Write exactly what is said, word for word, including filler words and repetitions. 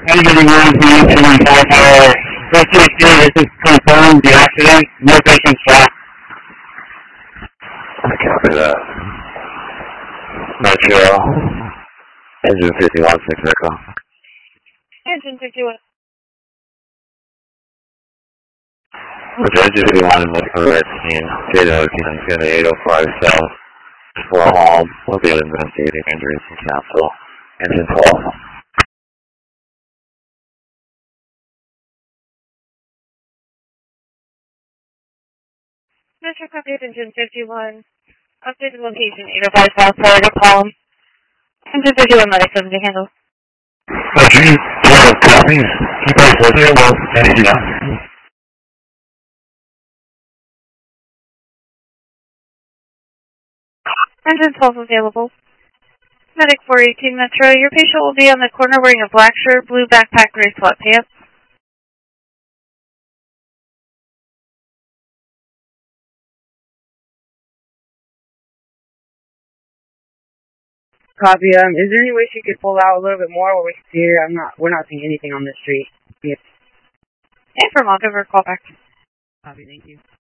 eighty-one seventy-five hour. This is confirmed the accident. No patients shot. I copy that. Metro. Engine fifty-one, six Echo. Engine fifty-one. Which engine fifty-one is looking for the red team. Data location is eight oh five south. For home, we'll be investigating injuries and cancel. Engine twelve. Metro copy engine fifty-one. Updated location eight oh five south Florida Palm. Engine fifty-one medic seven to handle. Roger, twelve copies. Keep us with you. Well, anything else? Engine twelve available. Medic four eighteen Metro, your patient will be on the corner wearing a black shirt, blue backpack, gray sweatpants. Copy. Um, is there any way she could pull out a little bit more where we can see her? I'm not. We're not seeing anything on the street. Yeah. And from I'll give her a call back. Copy. Thank you.